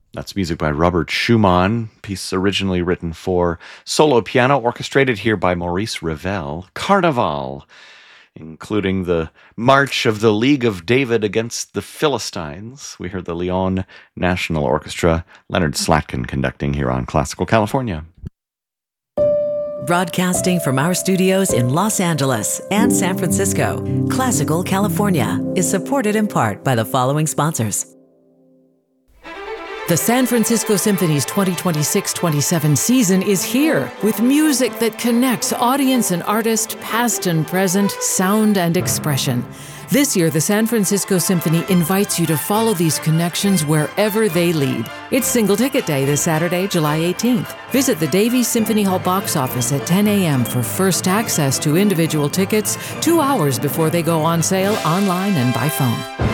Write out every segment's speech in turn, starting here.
That's music by Robert Schumann, piece originally written for solo piano, orchestrated here by Maurice Ravel. Carnival, including the March of the League of David against the Philistines. We heard the Lyon National Orchestra, Leonard Slatkin conducting here on Classical California. Broadcasting from our studios in Los Angeles and San Francisco, Classical California is supported in part by the following sponsors. The San Francisco Symphony's 2026-27 season is here with music that connects audience and artist, past and present, sound and expression. This year, the San Francisco Symphony invites you to follow these connections wherever they lead. It's Single Ticket Day this Saturday, July 18th. Visit the Davies Symphony Hall box office at 10 a.m. for first access to individual tickets 2 hours before they go on sale online and by phone.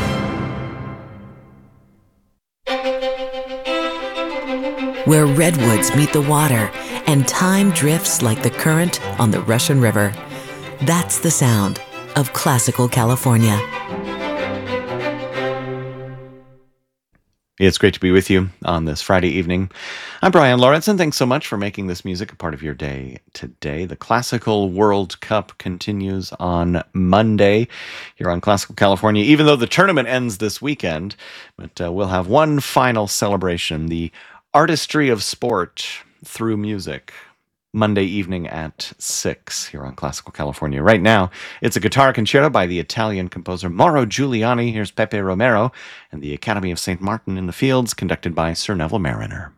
Where redwoods meet the water and time drifts like the current on the Russian River. That's the sound of Classical California. It's great to be with you on this Friday evening. I'm Brian Lawrence, and thanks so much for making this music a part of your day today. The Classical World Cup continues on Monday here on Classical California, even though the tournament ends this weekend. But we'll have one final celebration, the Artistry of Sport through Music, Monday evening at 6 here on Classical California. Right now, it's a guitar concerto by the Italian composer Mauro Giuliani. Here's Pepe Romero and the Academy of St. Martin in the Fields, conducted by Sir Neville Mariner.